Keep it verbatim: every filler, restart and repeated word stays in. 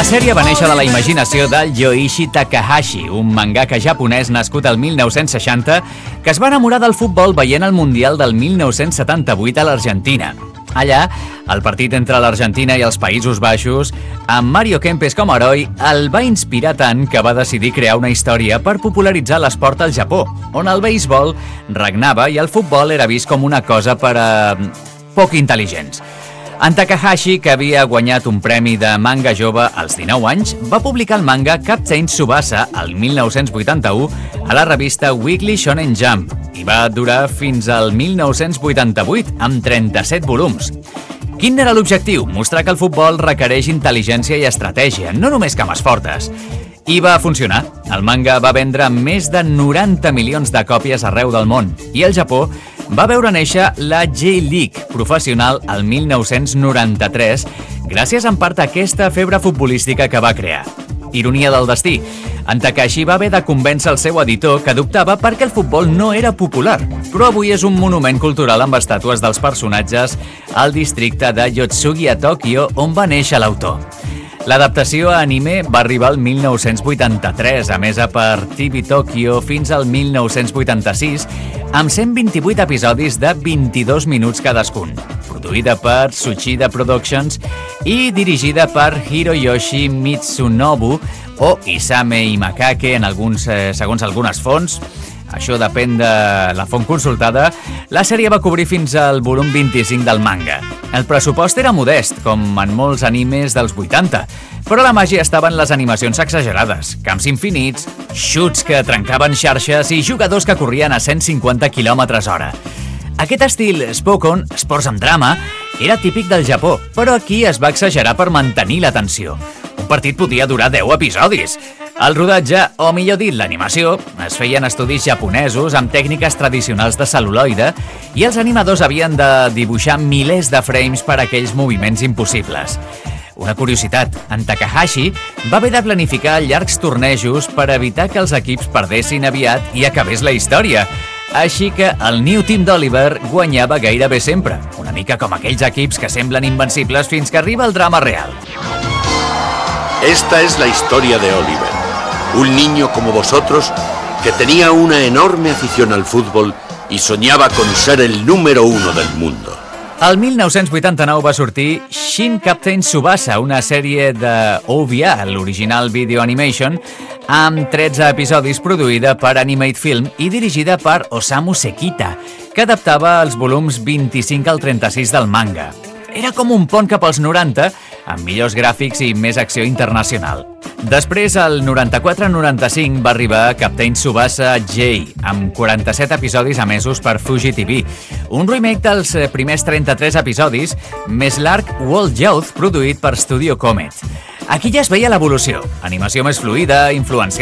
La sèrie va néixer de la imaginació de Yoichi Takahashi, un mangaka japonès nascut al mil nou-cents seixanta que es va enamorar del futbol veient el Mundial del mil nou-cents setanta-vuit a l'Argentina. Allà, el partit entre l'Argentina i els Països Baixos, amb Mario Kempes com a heroi, el va inspirar tant que va decidir crear una història per popularitzar l'esport al Japó, on el beisbol regnava i el futbol era vist com una cosa per a poc intel·ligents. En Takahashi, que havia guanyat un premi de manga jove als dinou anys, va publicar el manga Captain Tsubasa el mil nou-cents vuitanta-u a la revista Weekly Shonen Jump i va durar fins al mil nou-cents vuitanta-vuit amb trenta-set volums. Quin era l'objectiu? Mostrar que el futbol requereix intel·ligència i estratègia, no només cames fortes. I va funcionar. El manga va vendre més de noranta milions de còpies arreu del món i el Japó va veure néixer la J-League professional el mil nou-cents noranta-tres gràcies en part a aquesta febre futbolística que va crear. Ironia del destí, en Takahashi va haver de convèncer el seu editor que dubtava perquè el futbol no era popular, però avui és un monument cultural amb estàtues dels personatges al districte de Yotsugi a Tòquio, on va néixer l'autor. L'adaptació a anime va arribar al mil nou-cents vuitanta-tres, emesa per T V Tokyo fins al mil nou-cents vuitanta-sis, amb cent vint-i-vuit episodis de vint-i-dos minuts cadascun, produïda per Tsuchida Productions i dirigida per Hiroyoshi Mitsunobu o Isame Imakake en alguns, eh, segons algunes fonts. Això depèn de la font consultada. La sèrie va cobrir fins al volum vint-i-cinc del manga. El pressupost era modest, com en molts animes dels vuitanta, però la màgia estava en les animacions exagerades, camps infinits, xuts que trencaven xarxes i jugadors que corrien a cent cinquanta quilòmetres hora. Aquest estil Spokon, esports amb drama, era típic del Japó, però aquí es va exagerar per mantenir la tensió. Un partit podia durar deu episodis. El rodatge, o millor dit, l'animació, es feien estudis japonesos amb tècniques tradicionals de cel·luloide i els animadors havien de dibuixar milers de frames per a aquells moviments impossibles. Una curiositat, en Takahashi va haver de planificar llargs tornejos per evitar que els equips perdessin aviat i acabés la història. Així que el New Team d'Oliver guanyava gairebé sempre, una mica com aquells equips que semblen invencibles fins que arriba el drama real. Esta es la historia de Oliver, un niño como vosotros que tenía una enorme afición al fútbol y soñaba con ser el número uno del mundo. El mil nou-cents vuitanta-nou va sortir Shin Captain Tsubasa, una sèrie de O V A, l'original Video Animation, amb tretze episodis produïda per Animate Film i dirigida per Osamu Sekita, que adaptava els volums vint-i-cinc al trenta-sis del manga. Era com un pont cap als noranta, amb millors gràfics i més acció internacional. Després, el noranta-quatre noranta-cinc, va arribar Captain Tsubasa J, amb quaranta-set episodis emesos per Fuji T V, un remake dels primers trenta-tres episodis, més l'arc World Youth, produït per Studio Comet. Aquí ja es veia l'evolució, animació més fluida, influenciada